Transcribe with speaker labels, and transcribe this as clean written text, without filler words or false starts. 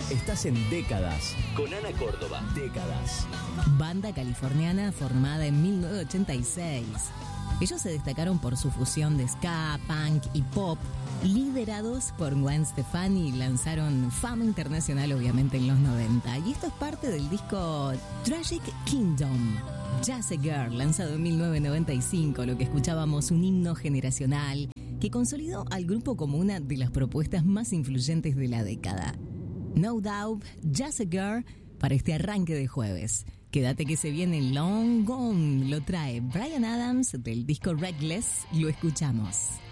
Speaker 1: Estás en Décadas con Ana Córdoba. Décadas.
Speaker 2: Banda californiana formada en 1986. Ellos se destacaron por su fusión de ska, punk y pop. Liderados por Gwen Stefani, lanzaron fama internacional obviamente en los 90. Y esto es parte del disco Tragic Kingdom. Just a Girl, lanzado en 1995, lo que escuchábamos, un himno generacional que consolidó al grupo como una de las propuestas más influyentes de la década. No Doubt, Just a Girl, para este arranque de jueves. Quédate que se viene Long Gone, lo trae Bryan Adams del disco Reckless, lo escuchamos.